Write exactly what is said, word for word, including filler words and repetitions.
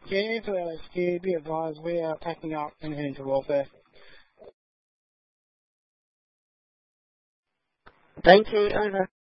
Yeah, for L S Q, be advised we are packing up and heading to warfare. Thank you, over.